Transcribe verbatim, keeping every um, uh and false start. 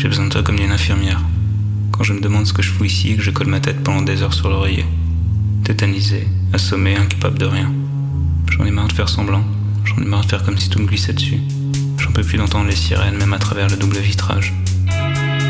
J'ai besoin de toi comme d'une infirmière. Quand je me demande ce que je fous ici et que je colle ma tête pendant des heures sur l'oreiller. Tétanisé, assommé, incapable de rien. J'en ai marre de faire semblant. J'en ai marre de faire comme si tout me glissait dessus. J'en peux plus d'entendre les sirènes, même à travers le double vitrage.